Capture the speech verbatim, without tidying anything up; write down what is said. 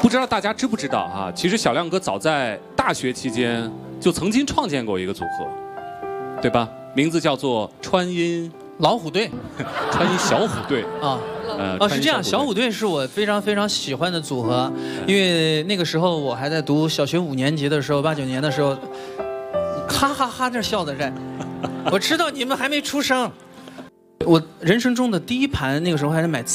不知道大家知不知道啊？其实小亮哥早在大学期间就曾经创建过一个组合，对吧？名字叫做川音老虎队， 川音小虎队啊。 呃， 哦，是这样，小虎队是我非常非常喜欢的组合，因为那个时候我还在读小学五年级的时候，八九年的时候，哈哈哈这笑的在，我知道你们还没出生。我人生中的第一盘那个时候还是买